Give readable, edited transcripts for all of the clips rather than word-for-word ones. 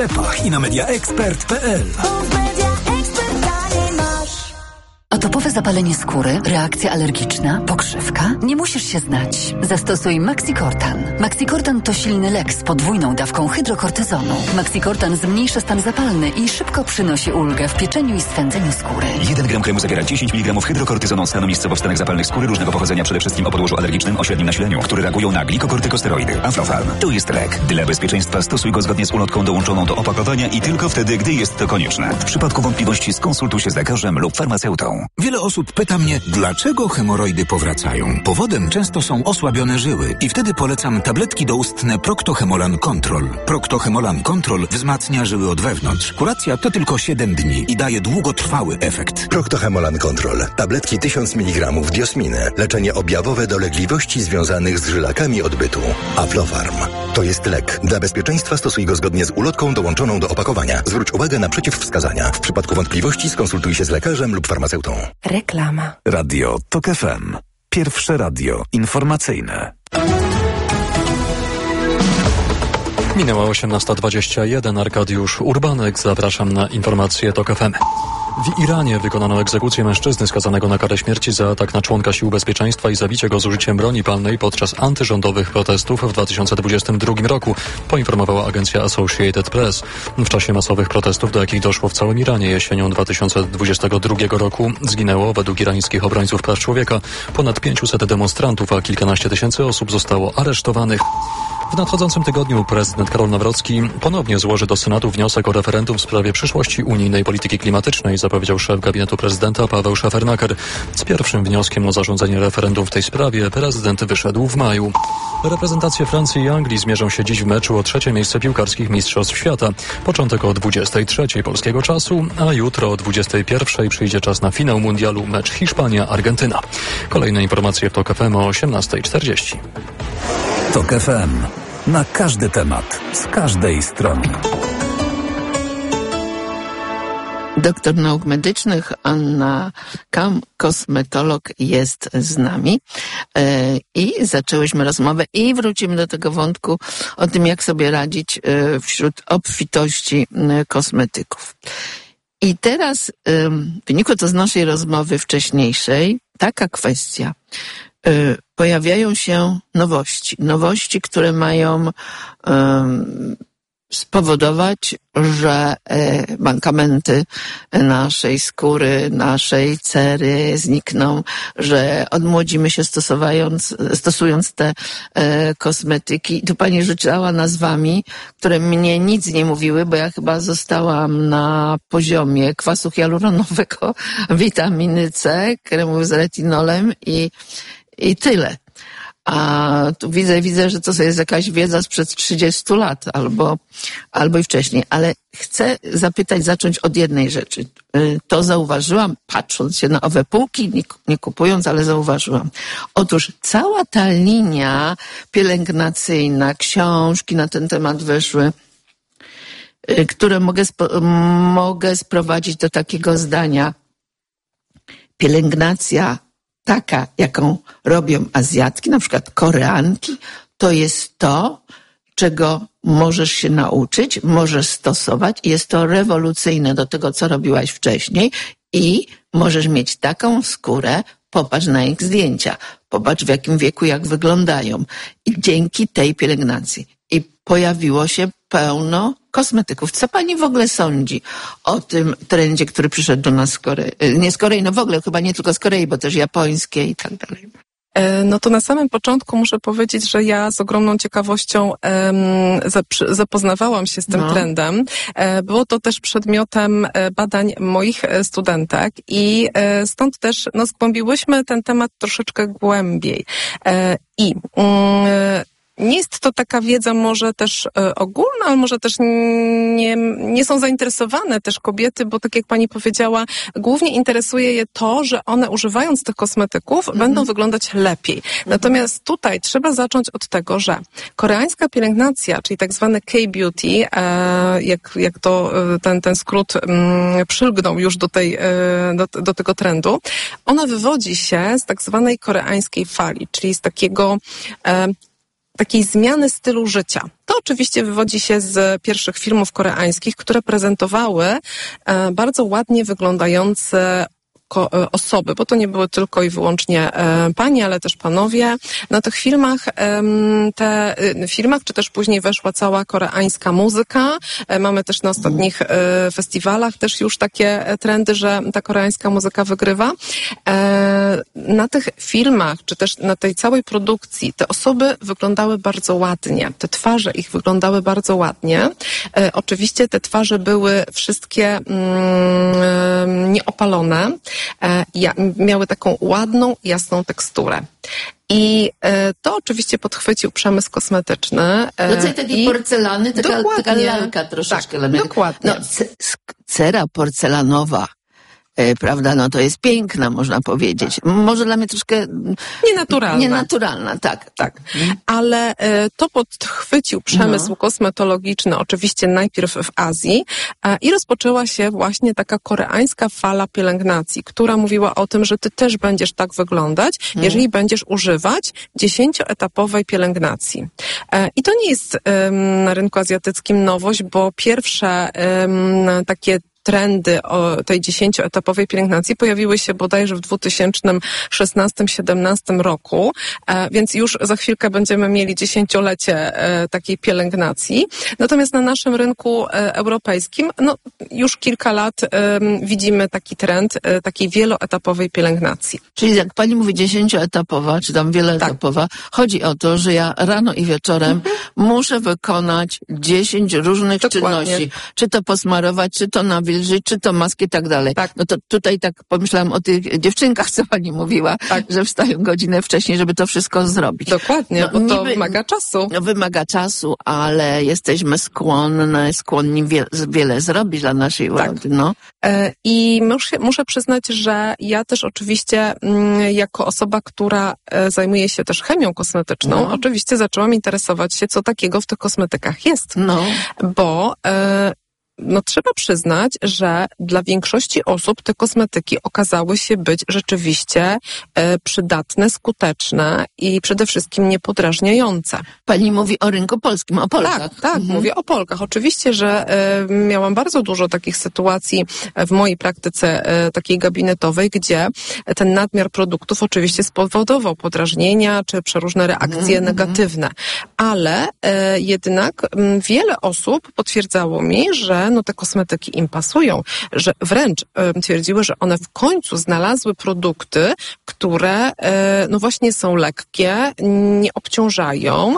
I na mediaexpert.pl. A topowe zapalenie skóry, reakcja alergiczna, pokrzywka? Nie musisz się znać. Zastosuj Maxikortan. Maxikortan to silny lek z podwójną dawką hydrokortyzonu. Maxikortan zmniejsza stan zapalny i szybko przynosi ulgę w pieczeniu i swędzeniu skóry. 1 gram kremu zawiera 10 mg hydrokortyzonu stanu miejscowo w stanach zapalnych skóry różnego pochodzenia, przede wszystkim o podłożu alergicznym o średnim nasileniu, które reagują na glikokortykosteroidy. Aflofarm. To jest lek. Dla bezpieczeństwa stosuj go zgodnie z ulotką dołączoną do opakowania i tylko wtedy, gdy jest to konieczne. W przypadku wątpliwości skonsultuj się z lekarzem lub farmaceutą. Wiele osób pyta mnie, dlaczego hemoroidy powracają. Powodem często są osłabione żyły i wtedy polecam tabletki doustne Procto-Hemolan Control. Procto-Hemolan Control wzmacnia żyły od wewnątrz. Kuracja to tylko 7 dni i daje długotrwały efekt. Procto-Hemolan Control. Tabletki 1000 mg diosminy. Leczenie objawowe dolegliwości związanych z żylakami odbytu. Aflofarm. To jest lek. Dla bezpieczeństwa stosuj go zgodnie z ulotką dołączoną do opakowania. Zwróć uwagę na przeciwwskazania. W przypadku wątpliwości skonsultuj się z lekarzem lub farmaceutą. Reklama. Radio TOK FM. Pierwsze radio informacyjne. Minęła 18:21. Arkadiusz Urbanek. Zapraszam na informacje TOK FM. W Iranie wykonano egzekucję mężczyzny skazanego na karę śmierci za atak na członka sił bezpieczeństwa i zabicie go z użyciem broni palnej podczas antyrządowych protestów w 2022 roku, poinformowała agencja Associated Press. W czasie masowych protestów, do jakich doszło w całym Iranie jesienią 2022 roku, zginęło według irańskich obrońców praw człowieka ponad 500 demonstrantów, a kilkanaście tysięcy osób zostało aresztowanych. W nadchodzącym tygodniu prezydent Karol Nawrocki ponownie złoży do Senatu wniosek o referendum w sprawie przyszłości unijnej polityki klimatycznej, zapowiedział szef gabinetu prezydenta Paweł Szefernaker. Z pierwszym wnioskiem o zarządzenie referendum w tej sprawie prezydent wyszedł w maju. Reprezentacje Francji i Anglii zmierzą się dziś w meczu o trzecie miejsce piłkarskich Mistrzostw Świata. Początek o 23:00 polskiego czasu, a jutro o 21:00 przyjdzie czas na finał mundialu, mecz Hiszpania-Argentyna. Kolejne informacje w TOK FM o 18:40. TOK FM. Na każdy temat, z każdej strony. Doktor nauk medycznych Anna Kam, kosmetolog, jest z nami i zaczęłyśmy rozmowę i wrócimy do tego wątku o tym, jak sobie radzić wśród obfitości kosmetyków. I teraz wynikło to z naszej rozmowy wcześniejszej, taka kwestia. Pojawiają się nowości, które mają spowodować, że mankamenty naszej skóry, naszej cery znikną, że odmłodzimy się stosując te kosmetyki. Tu pani rzucała nazwami, które mnie nic nie mówiły, bo ja chyba zostałam na poziomie kwasu hialuronowego, witaminy C, kremu z retinolem i tyle. A tu widzę, że to jest jakaś wiedza sprzed 30 lat albo i wcześniej. Ale chcę zacząć od jednej rzeczy. To zauważyłam, patrząc się na owe półki, nie kupując, ale zauważyłam. Otóż cała ta linia pielęgnacyjna, książki na ten temat wyszły, które mogę sprowadzić do takiego zdania. Pielęgnacja taka, jaką robią Azjatki, na przykład Koreanki, to jest to, czego możesz się nauczyć, możesz stosować i jest to rewolucyjne do tego, co robiłaś wcześniej i możesz mieć taką skórę, popatrz na ich zdjęcia, popatrz w jakim wieku, jak wyglądają. I dzięki tej pielęgnacji. I pojawiło się pełno kosmetyków. Co pani w ogóle sądzi o tym trendzie, który przyszedł do nas z Korei? Nie z Korei, no w ogóle chyba nie tylko z Korei, bo też japońskie i tak dalej. No to na samym początku muszę powiedzieć, że ja z ogromną ciekawością zapoznawałam się z tym trendem. Było to też przedmiotem badań moich studentek i stąd też zgłębiłyśmy ten temat troszeczkę głębiej. Nie jest to taka wiedza może też ogólna, ale może też nie są zainteresowane też kobiety, bo tak jak pani powiedziała, głównie interesuje je to, że one używając tych kosmetyków będą wyglądać lepiej. Natomiast tutaj trzeba zacząć od tego, że koreańska pielęgnacja, czyli tak zwane K-beauty, jak to ten skrót przylgnął już do tego trendu, ona wywodzi się z tak zwanej koreańskiej fali, czyli z takiego takiej zmiany stylu życia. To oczywiście wywodzi się z pierwszych filmów koreańskich, które prezentowały bardzo ładnie wyglądające osoby, bo to nie były tylko i wyłącznie panie, ale też panowie. Na tych filmach, czy też później weszła cała koreańska muzyka. Mamy też na ostatnich festiwalach też już takie trendy, że ta koreańska muzyka wygrywa. Na tych filmach, czy też na tej całej produkcji te osoby wyglądały bardzo ładnie. Te twarze ich wyglądały bardzo ładnie. Oczywiście te twarze były wszystkie nieopalone. Miały taką ładną, jasną teksturę. I to oczywiście podchwycił przemysł kosmetyczny. Rodzaj takiej porcelany, taka lalka troszeczkę. Tak, dokładnie. Cera porcelanowa, prawda, no to jest piękna, można powiedzieć. Może dla mnie troszkę nienaturalna, tak. Ale to podchwycił przemysł kosmetologiczny, oczywiście najpierw w Azji, i rozpoczęła się właśnie taka koreańska fala pielęgnacji, która mówiła o tym, że ty też będziesz tak wyglądać, jeżeli będziesz używać 10-etapowej pielęgnacji. I to nie jest na rynku azjatyckim nowość, bo pierwsze takie trendy o tej 10-etapowej pielęgnacji pojawiły się bodajże w 2016-17 roku, więc już za chwilkę będziemy mieli 10-lecie takiej pielęgnacji. Natomiast na naszym rynku europejskim już kilka lat widzimy taki trend takiej wieloetapowej pielęgnacji. Czyli jak pani mówi 10-etapowa, czy tam wieloetapowa, chodzi o to, że ja rano i wieczorem muszę wykonać 10 różnych czynności. Czy to posmarować, czy to nawilżyć, czy to maski i tak dalej. Tak. No to tutaj tak pomyślałam o tych dziewczynkach, co pani mówiła, że wstają godzinę wcześniej, żeby to wszystko zrobić. Dokładnie, bo to wymaga czasu. Wymaga czasu, ale jesteśmy skłonni wiele zrobić dla naszej władzy. I muszę przyznać, że ja też oczywiście jako osoba, która zajmuje się też chemią kosmetyczną, oczywiście zaczęłam interesować się, co takiego w tych kosmetykach jest. Bo trzeba przyznać, że dla większości osób te kosmetyki okazały się być rzeczywiście przydatne, skuteczne i przede wszystkim niepodrażniające. Pani mówi o rynku polskim, o Polkach. Tak, mówię o Polkach. Oczywiście, że miałam bardzo dużo takich sytuacji w mojej praktyce takiej gabinetowej, gdzie ten nadmiar produktów oczywiście spowodował podrażnienia czy przeróżne reakcje negatywne. Ale jednak wiele osób potwierdzało mi, że te kosmetyki im pasują, że wręcz twierdziły, że one w końcu znalazły produkty, które właśnie są lekkie, nie obciążają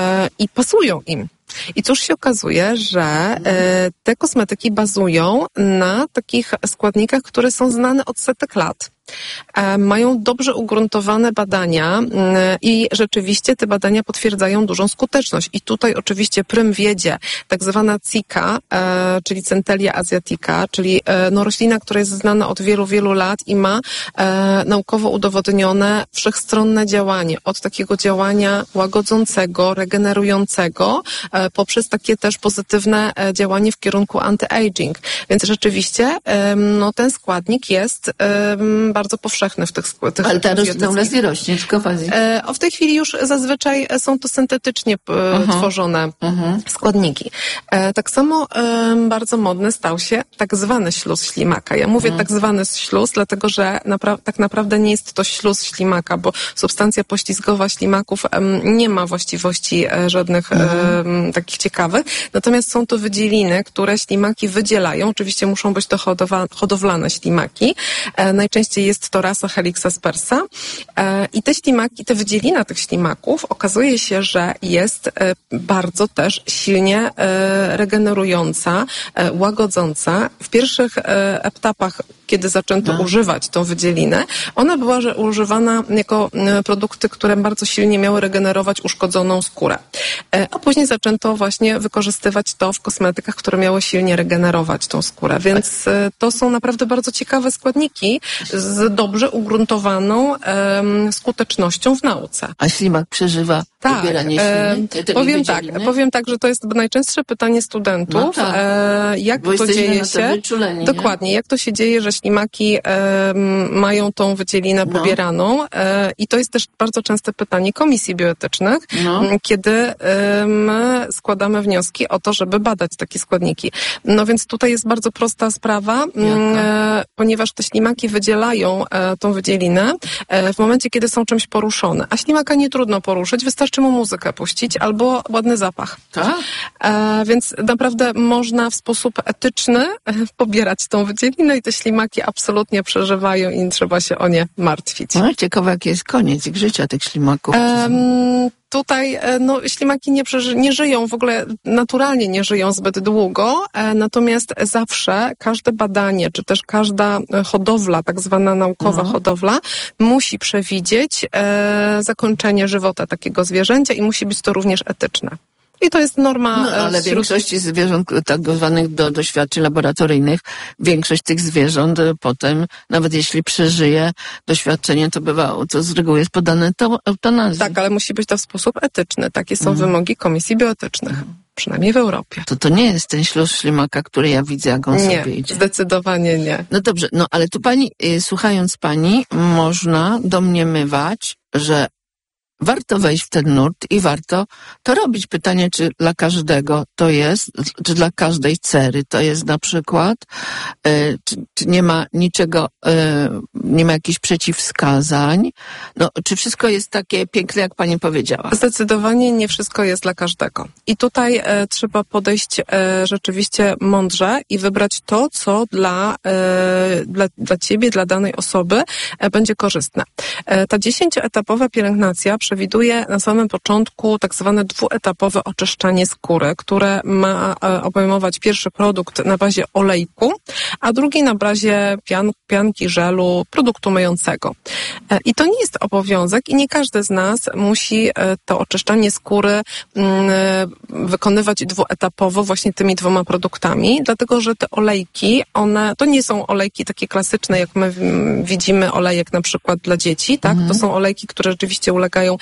i pasują im. I cóż się okazuje, że te kosmetyki bazują na takich składnikach, które są znane od setek lat. Mają dobrze ugruntowane badania i rzeczywiście te badania potwierdzają dużą skuteczność. I tutaj oczywiście prym wiedzie tak zwana CICA, czyli Centellia asiatica, czyli roślina, która jest znana od wielu, wielu lat i ma naukowo udowodnione wszechstronne działanie. Od takiego działania łagodzącego, regenerującego, poprzez takie też pozytywne działanie w kierunku anti-aging. Więc rzeczywiście ten składnik jest bardzo powszechny w tych Ale ta roślina u nas nie rośnie, tylko w Azji. W tej chwili już zazwyczaj są to syntetycznie tworzone składniki. Tak samo bardzo modny stał się tak zwany śluz ślimaka. Ja mówię tak zwany śluz, dlatego że tak naprawdę nie jest to śluz ślimaka, bo substancja poślizgowa ślimaków nie ma właściwości żadnych takich ciekawych. Natomiast są to wydzieliny, które ślimaki wydzielają. Oczywiście muszą być to hodowlane ślimaki. Najczęściej jest to rasa Helix aspersa i te ślimaki, te wydzielina tych ślimaków okazuje się, że jest bardzo też silnie regenerująca, łagodząca. W pierwszych etapach, kiedy zaczęto używać tą wydzielinę, ona była używana jako produkty, które bardzo silnie miały regenerować uszkodzoną skórę. A później zaczęto właśnie wykorzystywać to w kosmetykach, które miały silnie regenerować tą skórę. Więc to są naprawdę bardzo ciekawe składniki z dobrze ugruntowaną skutecznością w nauce. A ślimak przeżywa Tak, Wybieranie śliny, powiem tak, że to jest najczęstsze pytanie studentów. No tak. Jak Bo to dzieje się? Wyczuleni, Dokładnie, jak to się dzieje, że ślimaki mają tą wydzielinę pobieraną i to jest też bardzo częste pytanie komisji bioetycznych, kiedy my składamy wnioski o to, żeby badać takie składniki. No więc tutaj jest bardzo prosta sprawa, ponieważ te ślimaki wydzielają tą wydzielinę w momencie, kiedy są czymś poruszone. A ślimaka nie trudno poruszyć, wystarczy mu muzykę puścić albo ładny zapach. Tak? Więc naprawdę można w sposób etyczny pobierać tą wydzielinę i te ślimaki absolutnie przeżywają i nie trzeba się o nie martwić. No, ciekawe, jaki jest koniec ich życia, tych ślimaków. Tutaj ślimaki nie żyją, w ogóle naturalnie nie żyją zbyt długo, natomiast zawsze każde badanie, czy też każda hodowla, tak zwana naukowa hodowla, musi przewidzieć zakończenie żywota takiego zwierzęcia i musi być to również etyczne. I to jest norma. Ale większości zwierząt, tak zwanych do doświadczeń laboratoryjnych, większość tych zwierząt potem, nawet jeśli przeżyje doświadczenie, to z reguły jest podane eutanazji. Tak, ale musi być to w sposób etyczny. Takie są wymogi komisji bioetycznych. Przynajmniej w Europie. To nie jest ten śluz ślimaka, który ja widzę, jak on sobie idzie. Zdecydowanie nie. No dobrze, ale tu pani, słuchając pani, można domniemywać, że warto wejść w ten nurt i warto to robić. Pytanie, czy dla każdego to jest, czy dla każdej cery to jest na przykład, czy nie ma niczego, nie ma jakichś przeciwwskazań, czy wszystko jest takie piękne, jak pani powiedziała? Zdecydowanie nie wszystko jest dla każdego. I tutaj trzeba podejść rzeczywiście mądrze i wybrać to, co dla ciebie, dla danej osoby będzie korzystne. Ta 10-etapowa pielęgnacja przewiduje na samym początku tak zwane dwuetapowe oczyszczanie skóry, które ma obejmować pierwszy produkt na bazie olejku, a drugi na bazie pianki, żelu, produktu myjącego. I to nie jest obowiązek i nie każdy z nas musi to oczyszczanie skóry wykonywać dwuetapowo właśnie tymi dwoma produktami, dlatego że te olejki, to nie są olejki takie klasyczne, jak my widzimy olejek na przykład dla dzieci, tak? To są olejki, które rzeczywiście ulegają,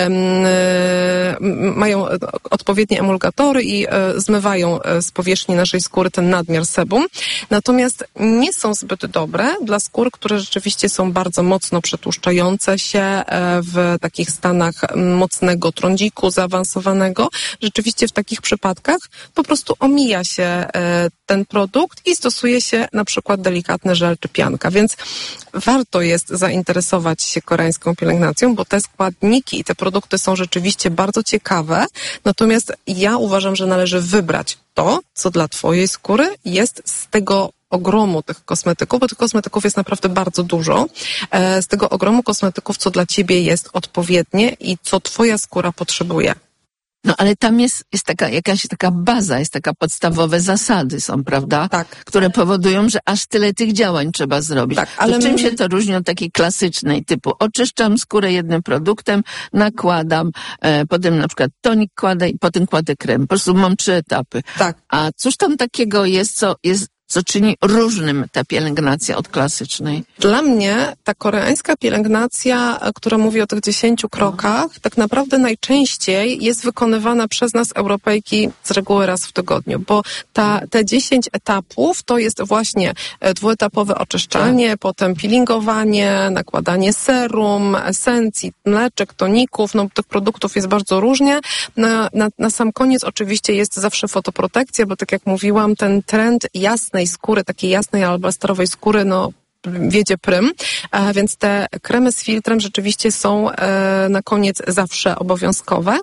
mają odpowiednie emulgatory i zmywają z powierzchni naszej skóry ten nadmiar sebum. Natomiast nie są zbyt dobre dla skór, które rzeczywiście są bardzo mocno przetłuszczające się w takich stanach mocnego trądziku zaawansowanego. Rzeczywiście w takich przypadkach po prostu omija się ten produkt i stosuje się na przykład delikatny żel czy pianka. Więc warto jest zainteresować się koreańską pielęgnacją, bo te składniki i te produkty są rzeczywiście bardzo ciekawe. Natomiast ja uważam, że należy wybrać to, co dla twojej skóry jest z tego ogromu tych kosmetyków, bo tych kosmetyków jest naprawdę bardzo dużo. Z tego ogromu kosmetyków, co dla ciebie jest odpowiednie i co twoja skóra potrzebuje. Ale tam jest jakaś taka baza, jest taka podstawowe zasady są, prawda? Tak. Które powodują, że aż tyle tych działań trzeba zrobić. Tak, ale czym się to różni od takiej klasycznej typu oczyszczam skórę jednym produktem, nakładam, potem na przykład tonik kładę i potem kładę krem. Po prostu mam 3 etapy. Tak. A cóż tam takiego jest, co czyni różnym tę pielęgnację od klasycznej? Dla mnie ta koreańska pielęgnacja, która mówi o tych 10 krokach, tak naprawdę najczęściej jest wykonywana przez nas, Europejki, z reguły raz w tygodniu, bo te 10 etapów to jest właśnie dwuetapowe oczyszczanie, potem peelingowanie, nakładanie serum, esencji, mleczek, toników, tych produktów jest bardzo różnie. Na sam koniec oczywiście jest zawsze fotoprotekcja, bo tak jak mówiłam, ten trend jasnej skóry, takiej jasnej alabastrowej skóry, wiedzie prym, więc te kremy z filtrem rzeczywiście są na koniec zawsze obowiązkowe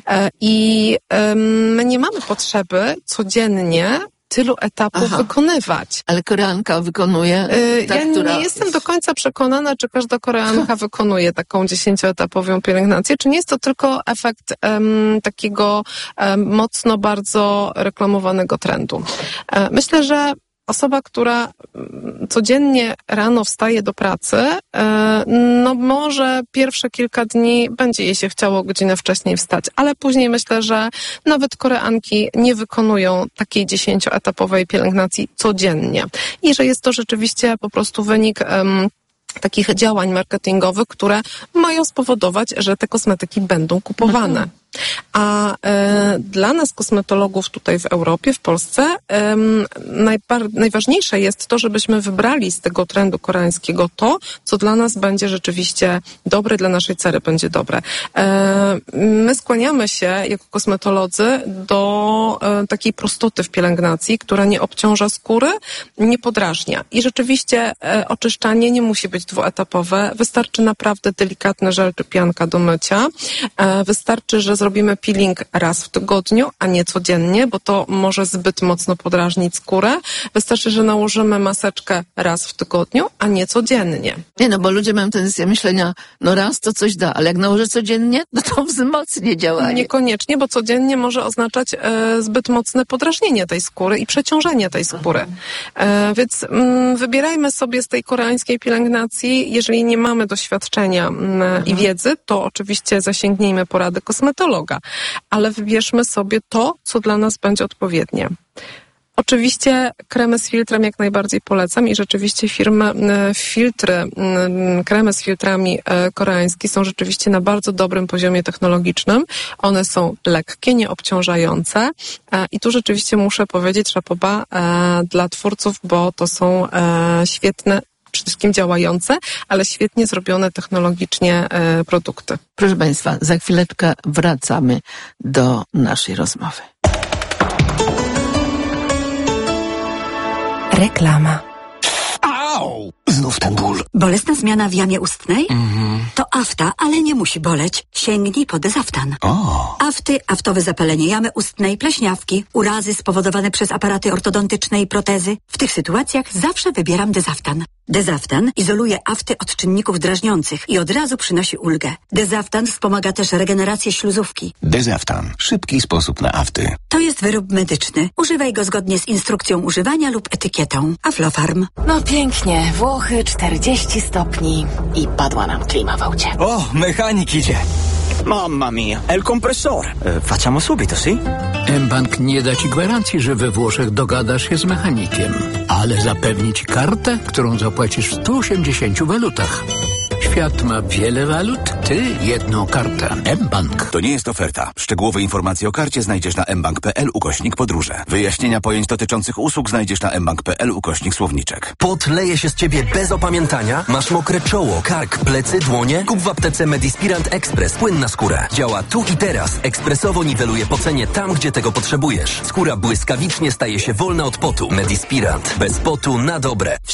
i my nie mamy potrzeby codziennie tylu etapów wykonywać. Ale Koreanka wykonuje nie jestem do końca przekonana, czy każda Koreanka wykonuje taką 10-etapową pielęgnację, czy nie jest to tylko efekt takiego mocno bardzo reklamowanego trendu. Myślę, że osoba, która codziennie rano wstaje do pracy, może pierwsze kilka dni będzie jej się chciało godzinę wcześniej wstać, ale później myślę, że nawet Koreanki nie wykonują takiej 10-etapowej pielęgnacji codziennie i że jest to rzeczywiście po prostu wynik takich działań marketingowych, które mają spowodować, że te kosmetyki będą kupowane. A dla nas, kosmetologów tutaj w Europie, w Polsce, najważniejsze jest to, żebyśmy wybrali z tego trendu koreańskiego to, co dla nas będzie rzeczywiście dobre, dla naszej cery będzie dobre. My skłaniamy się jako kosmetolodzy do takiej prostoty w pielęgnacji, która nie obciąża skóry, nie podrażnia. I rzeczywiście oczyszczanie nie musi być dwuetapowe. Wystarczy naprawdę delikatny żel czy pianka do mycia. Wystarczy, że zrobimy peeling raz w tygodniu, a nie codziennie, bo to może zbyt mocno podrażnić skórę. Wystarczy, że nałożymy maseczkę raz w tygodniu, a nie codziennie. Nie, no bo ludzie mają tendencję myślenia, no raz to coś da, ale jak nałożę codziennie, no to wzmocni działanie. Niekoniecznie, bo codziennie może oznaczać zbyt mocne podrażnienie tej skóry i przeciążenie tej skóry. Więc wybierajmy sobie z tej koreańskiej pielęgnacji, jeżeli nie mamy doświadczenia i wiedzy, to oczywiście zasięgnijmy porady kosmetologa, ale wybierzmy sobie to, co dla nas będzie odpowiednie. Oczywiście kremy z filtrem jak najbardziej polecam i rzeczywiście kremy z filtrami koreańskie są rzeczywiście na bardzo dobrym poziomie technologicznym. One są lekkie, nieobciążające i tu rzeczywiście muszę powiedzieć chapeau bas dla twórców, bo to są świetne, przede wszystkim działające, ale świetnie zrobione technologicznie produkty. Proszę Państwa, za chwileczkę wracamy do naszej rozmowy. Reklama. Au! Znów ten ból. Bolesna zmiana w jamie ustnej? To afta, ale nie musi boleć. Sięgnij po Dezaftan. Afty, aftowe zapalenie jamy ustnej, pleśniawki, urazy spowodowane przez aparaty ortodontyczne i protezy. W tych sytuacjach zawsze wybieram Dezaftan. Dezaftan izoluje afty od czynników drażniących i od razu przynosi ulgę. Dezaftan wspomaga też regenerację śluzówki. Dezaftan. Szybki sposób na afty. To jest wyrób medyczny. Używaj go zgodnie z instrukcją używania lub etykietą. Aflofarm. No pięknie. Włochy, 40 stopni i padła nam klima w aucie. Oh, mechanik idzie. Mamma mia, è il compressore. Facciamo subito, sì? mBank nie da ci gwarancji, że we Włoszech dogadasz się z mechanikiem, ale zapewni ci kartę, którą zapłacisz w 180 walutach. Świat ma wiele walut, ty jedną kartę. mBank. To nie jest oferta. Szczegółowe informacje o karcie znajdziesz na mbank.pl/podróże. Wyjaśnienia pojęć dotyczących usług znajdziesz na mbank.pl/słowniczek. Pot leje się z ciebie bez opamiętania? Masz mokre czoło, kark, plecy, dłonie? Kup w aptece Medispirant Express. Płyn na skórę. Działa tu i teraz. Ekspresowo niweluje pocenie tam, gdzie tego potrzebujesz. Skóra błyskawicznie staje się wolna od potu. Medispirant. Bez potu na dobre.